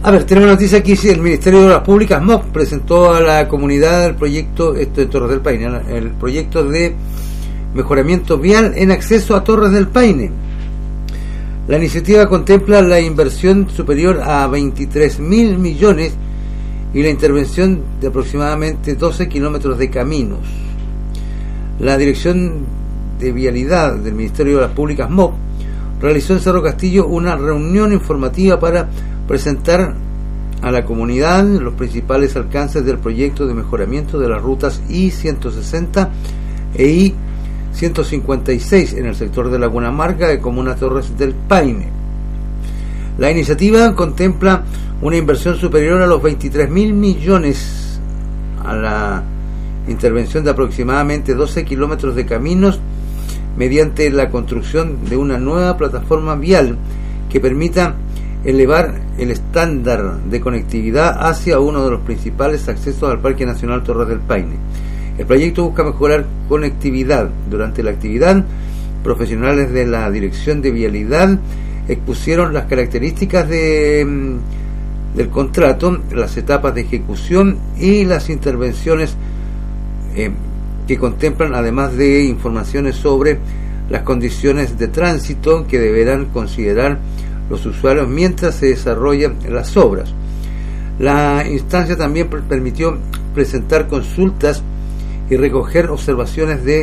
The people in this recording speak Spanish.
A ver, tenemos una noticia aquí. El Ministerio de Obras Públicas, MOP, presentó a la comunidad el proyecto, esto de Torres del Paine, el proyecto de mejoramiento vial en acceso a Torres del Paine. La iniciativa contempla la inversión superior a 23.000 millones y la intervención de aproximadamente 12 kilómetros de caminos. La Dirección de Vialidad del Ministerio de Obras Públicas, MOP, realizó en Cerro Castillo una reunión informativa para presentar a la comunidad los principales alcances del proyecto de mejoramiento de las rutas I-160 e I-156 en el sector de Laguna Amarga de Comuna Torres del Paine. La iniciativa contempla una inversión superior a los 23.000 millones, a la intervención de aproximadamente 12 kilómetros de caminos mediante la construcción de una nueva plataforma vial que permita elevar el estándar de conectividad hacia uno de los principales accesos al Parque Nacional Torres del Paine. El proyecto busca mejorar conectividad. Durante la actividad, profesionales de la Dirección de Vialidad expusieron las características del contrato, las etapas de ejecución y las intervenciones que contemplan, además de informaciones sobre las condiciones de tránsito que deberán considerar los usuarios mientras se desarrollan las obras. La instancia también permitió presentar consultas y recoger observaciones de